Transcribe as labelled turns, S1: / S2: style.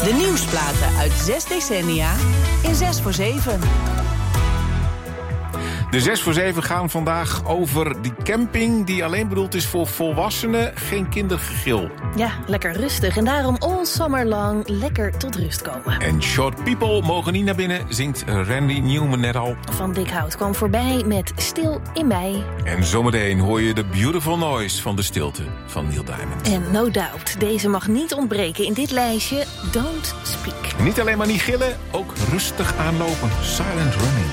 S1: De nieuwsplaten uit 6 decennia in 6 voor 7.
S2: De 6 voor 7 gaan vandaag over die camping die alleen bedoeld is voor volwassenen, geen kindergegil.
S3: Ja, lekker rustig en daarom all summer long lekker tot rust komen.
S2: En short people mogen niet naar binnen, zingt Randy Newman net al.
S3: Van Dikhout kwam voorbij met Stil in Mei.
S2: En zometeen hoor je de beautiful noise van de stilte van Neil Diamond.
S3: En no doubt, deze mag niet ontbreken in dit lijstje Don't Speak.
S2: Niet alleen maar niet gillen, ook rustig aanlopen. Silent running.